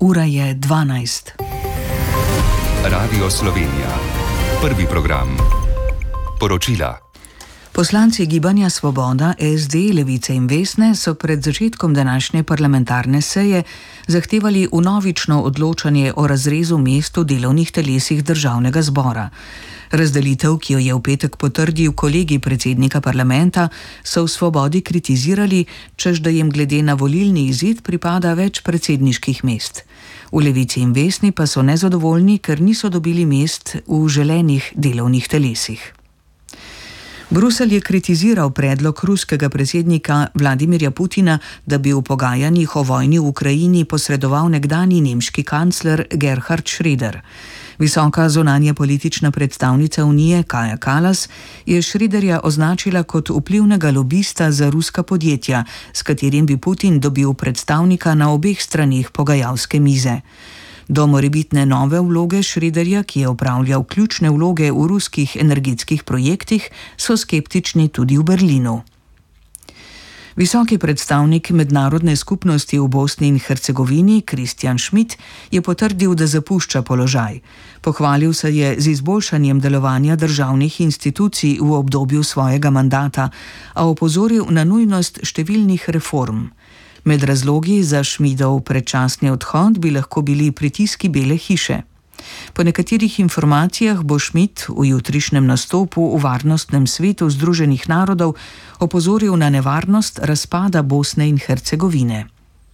Ura je 12. Radio Slovenija. Prvi program. Poročila. Poslanci Gibanja Svoboda, SD, Levice in Vesne so pred začetkom današnje parlamentarne seje zahtevali vnovično odločanje o razrezu mest v delovnih telesih državnega zbora. Razdelitev, ki jo je v petek potrdil kolegij predsednika parlamenta, so v Svobodi kritizirali, čež da jim glede na volilni izid pripada več predsedniških mest. V Levici in Vesni pa so nezadovoljni, ker niso dobili mest v želenih delovnih telesih. Bruselj je kritiziral predlog ruskega predsednika Vladimirja Putina, da bi v pogajanjih o vojni v Ukrajini posredoval nekdanji nemški kancler Gerhard Schröder. Visoka zunanja politična predstavnica Unije Kaja Kallas je Schröderja označila kot vplivnega lobista za ruska podjetja, s katerim bi Putin dobil predstavnika na obeh straneh pogajalske mize. Do morebitne nove vloge Schröderja, ki je opravljal ključne vloge v ruskih energetskih projektih, so skeptični tudi v Berlinu. Visoki predstavnik mednarodne skupnosti v Bosni in Hercegovini Christian Schmidt je potrdil, da zapušča položaj. Pohvalil se je z izboljšanjem delovanja državnih institucij v obdobju svojega mandata, a opozoril na nujnost številnih reform. Med razlogi za Schmidov predčasni odhod bi lahko bili pritiski Bele hiše. Po nekaterih informacijah bo Schmidt v jutrišnjem nastopu v Varnostnem svetu Združenih narodov opozoril na nevarnost razpada Bosne in Hercegovine.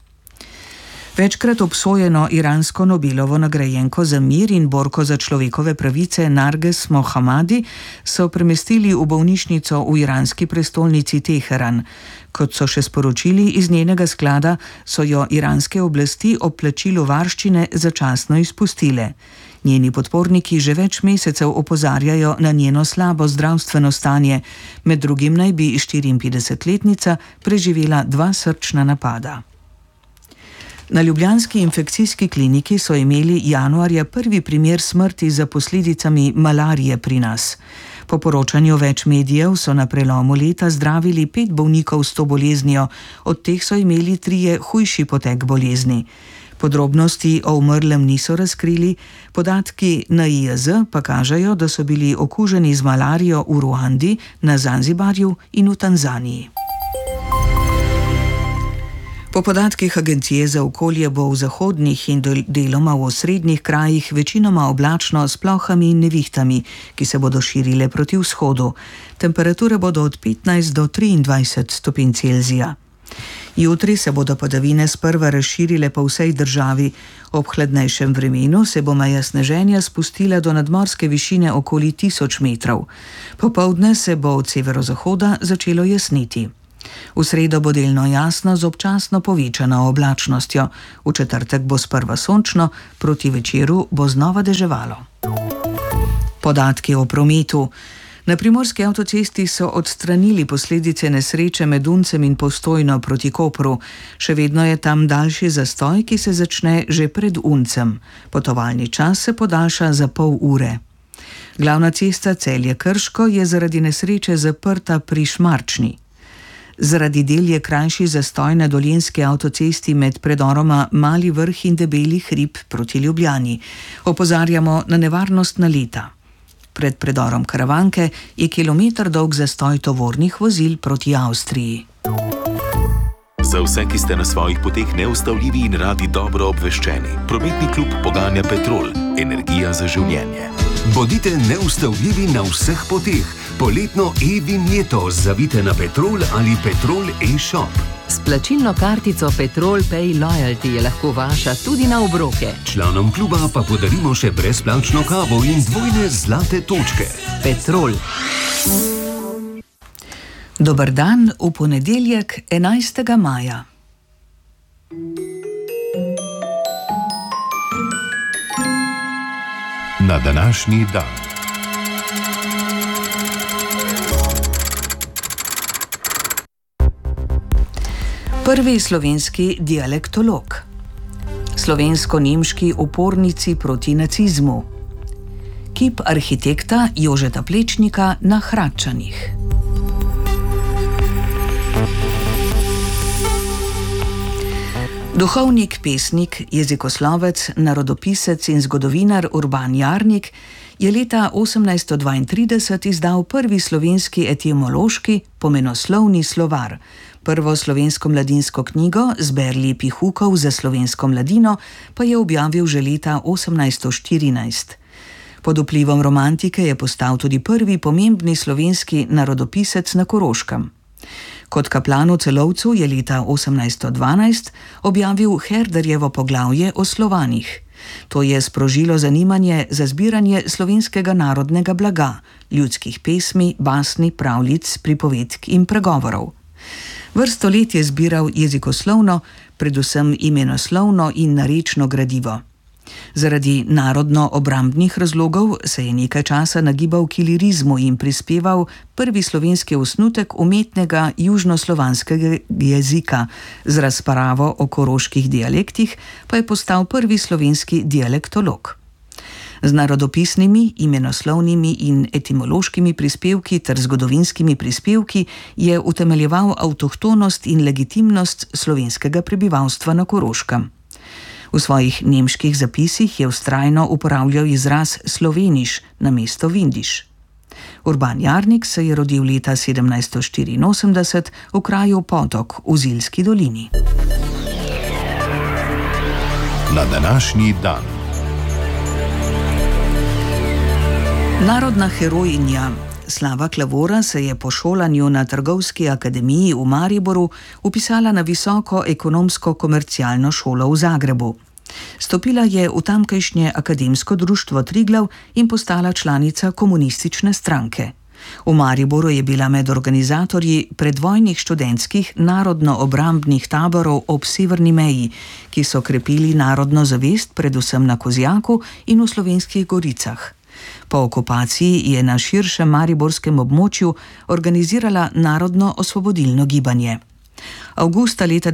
Večkrat obsojeno iransko Nobelovo nagrajenko za mir in borko za človekove pravice Narges Mohammadi so premestili v bolnišnico v iranski prestolnici Teheran. Kot so še sporočili iz njenega sklada, so jo iranske oblasti ob plačilu varščine začasno izpustile. Njeni podporniki že več mesecev opozarjajo na njeno slabo zdravstveno stanje, med drugim naj bi 54-letnica preživela 2 srčna napada. Na ljubljanski infekcijski kliniki so imeli januarja prvi primer smrti za posledicami malarije pri nas. Po poročanju več medijev so na prelomu leta zdravili 5 bolnikov s to boleznijo, od teh so imeli 3 hujši potek bolezni. Podrobnosti o umrlem niso razkrili, podatki NIJZ pa kažejo, da so bili okuženi z malarijo v Ruandi, na Zanzibarju in v Tanzaniji. Po podatkih Agencije za okolje bo v zahodnih in deloma v osrednjih krajih večinoma oblačno s plohami in nevihtami, ki se bodo širile proti vzhodu. Temperature bodo od 15 do 23 stopinj Celzija. Jutri se bodo padavine sprva razširile po vsej državi. Ob hladnejšem vremenu se bo meja sneženja spustila do nadmorske višine okoli 1000 metrov. Popoldne se bo od severozahoda začelo jasniti. V sredo bo delno jasno z občasno povečano oblačnostjo. V četrtek bo sprva sončno, proti večeru bo znova deževalo. Podatki o prometu. Na primorski avtocesti so odstranili posledice nesreče med Uncem in Postojno proti Kopru. Še vedno je tam daljši zastoj, ki se začne že pred Uncem. Potovalni čas se podaljša za pol ure. Glavna cesta Celje-Krško je zaradi nesreče zaprta pri Šmarčni. Zaradi del je krajši zastoj na dolenjski avtocesti med predoroma Mali Vrh in Debeli hrib proti Ljubljani. Opozarjamo na nevarnost naleta. Pred predorom Karavanke je kilometer dolg zastoj tovornih vozil proti Avstriji. Za vse, ki ste na svojih poteh neustavljivi in radi dobro obveščeni, prometni klub poganja Petrol, energija za življenje. Bodite neustavljivi na vseh poteh. Poletno e-vinjeto zavite na Petrol ali Petrol e-shop. S plačilno kartico Petrol Pay Loyalty je lahko vaša tudi na obroke. Članom kluba pa podarimo še brezplačno kavo in 2 zlate točke. Petrol. Dober dan v ponedeljek 11. maja. Na današnji dan. Prvi slovenski dialektolog. Slovensko-nemški upornici proti nacizmu. Kip arhitekta Jožeta Plečnika na Hradčanih. Duhovnik, pesnik, jezikoslovec, narodopisec in zgodovinar Urban Jarnik je leta 1832 izdal prvi slovenski etimološki pomenoslovni slovar, prvo slovensko mladinsko knjigo Zber lepih ukov za slovensko mladino pa je objavil že leta 1814. Pod vplivom romantike je postal tudi prvi pomembni slovenski narodopisec na Koroškem. Kot kaplan v Celovcu je leta 1812 objavil Herderjevo poglavje o Slovanih. To je sprožilo zanimanje za zbiranje slovenskega narodnega blaga, ljudskih pesmi, basni, pravljic, pripovedk in pregovorov. Vrsto let je zbiral jezikoslovno, predvsem imenoslovno in narečno gradivo. Zaradi narodno-obrambnih razlogov se je nekaj časa nagibal k lirizmu in prispeval prvi slovenski osnutek umetnega južnoslovanskega jezika, z razpravo o koroških dialektih pa je postal prvi slovenski dialektolog. Z narodopisnimi, imenoslovnimi in etimološkimi prispevki ter zgodovinskimi prispevki je utemeljeval avtohtonost in legitimnost slovenskega prebivalstva na Koroškem. V svojih nemških zapisih je vztrajno uporabljal izraz Sloveniš namesto Vindiš. Urban Jarnik se je rodil leta 1784 v kraju Potok v Zilski dolini. Na današnji dan. Narodna herojinja Slava Klavora se je po šolanju na Trgovski akademiji v Mariboru vpisala na visoko ekonomsko-komercialno šolo v Zagrebu. Stopila je v tamkajšnje akademsko društvo Triglav in postala članica komunistične stranke. V Mariboru je bila med organizatorji predvojnih študentskih narodno-obrambnih taborov ob severni meji, ki so krepili narodno zavest predvsem na Kozjaku in v Slovenskih goricah. Po okupaciji je na širšem mariborskem območju organizirala narodno-osvobodilno gibanje. Avgusta leta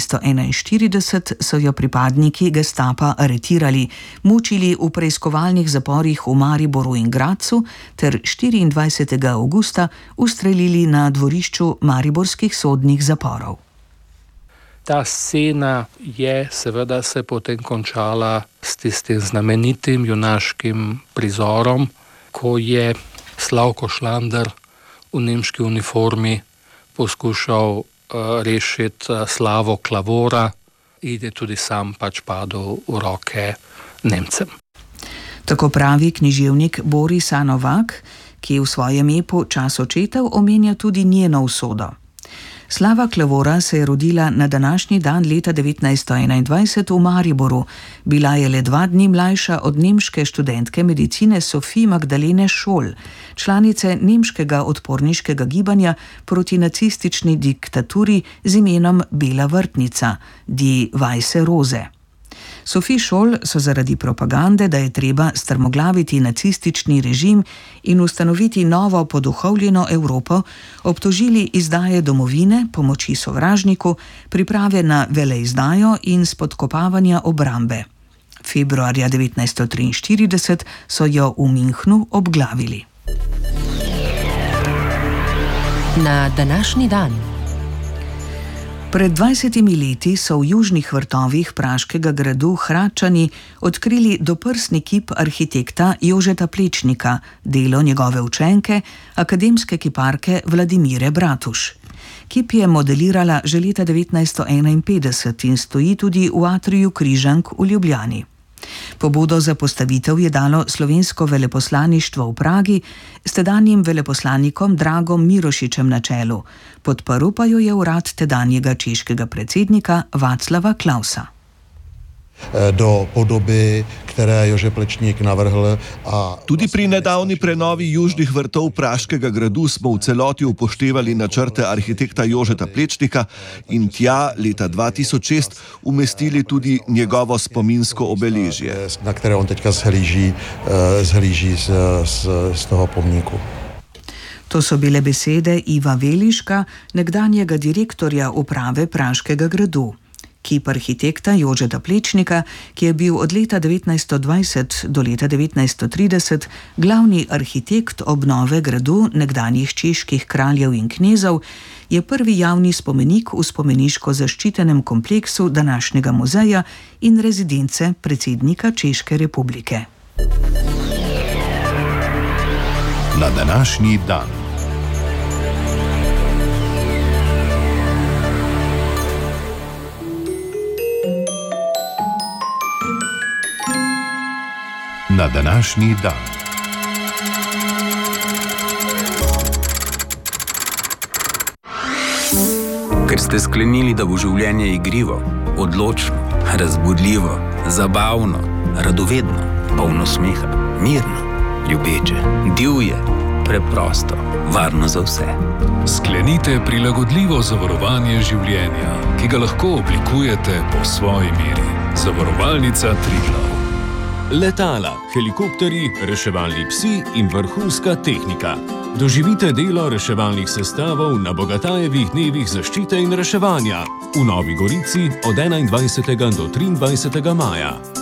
1941 so jo pripadniki gestapa aretirali, mučili v preiskovalnih zaporih v Mariboru in Gradcu ter 24. avgusta ustrelili na dvorišču mariborskih sodnih zaporov. Ta scena je seveda se potem končala s tistim znamenitim junaškim prizorom, ko je Slavko Šlander v nemški uniformi poskušal rešiti Slavo Klavora in je tudi sam padel v roke Nemcem. Tako pravi književnik Boris Novak, ki v svojem epu Čas očetov omenja tudi njeno usodo. Slava Klavora se je rodila na današnji dan leta 1921 v Mariboru. Bila je le 2 dni mlajša od nemške študentke medicine Sophie Magdalene Scholl, članice nemškega odporniškega gibanja proti nacistični diktaturi z imenom Bela vrtnica, Die Weiße Rose. Sophie Scholl so zaradi propagande, da je treba strmoglaviti nacistični režim in ustanoviti novo poduhovljeno Evropo, obtožili izdaje domovine, pomoči sovražniku, priprave na veleizdajo in spodkopavanja obrambe. Februarja 1943 so jo v Münchnu obglavili. Na današnji dan. Pred 20 leti so v južnih vrtovih praškega gradu Hradčani odkrili doprsni kip arhitekta Jožeta Plečnika, delo njegove učenke, akademske kiparke Vladimire Bratuš. Kip je modelirala že leta 1951 in stoji tudi v atriju Križank v Ljubljani. Pobudo za postavitev je dalo slovensko veleposlaništvo v Pragi s tedanjim veleposlanikom Dragom Mirošičem na čelu. Podprl pa jo je urad tedanjega češkega predsednika Václava Klausa. Do podoby, které Jože Plečnik navrhl. Tudi pri nedavni prenovi južnih vrtov Praškega gradu smo v celoti upoštevali načrte arhitekta Jožeta Plečnika in tja leta 2006 umestili tudi njegovo spominsko obeležje, na které on teďka zhlíží z toho pomníku. To so bile besede Iva Veliška, nekdanjega direktorja uprave Praškega gradu. Kip arhitekta Jožeta Plečnika, ki je bil od leta 1920 do leta 1930 glavni arhitekt obnove gradu nekdanjih čeških kraljev in knezov, je prvi javni spomenik v spomeniško zaščitenem kompleksu današnjega muzeja in rezidence predsednika Češke republike. Na današnji dan. Na današnji dan. Ker ste sklenili, da bo življenje igrivo, odločno, razbudljivo, zabavno, radovedno, polno smeha, mirno, ljubeče, divje, preprosto, varno za vse. Sklenite prilagodljivo zavarovanje življenja, ki ga lahko oblikujete po svoji meri. Zavarovalnica Triglav. Letala, helikopterji, reševalni psi in vrhunska tehnika. Doživite delo reševalnih sestavov na Bogatajevih dnevih zaščite in reševanja v Novi Gorici od 21. do 23. maja.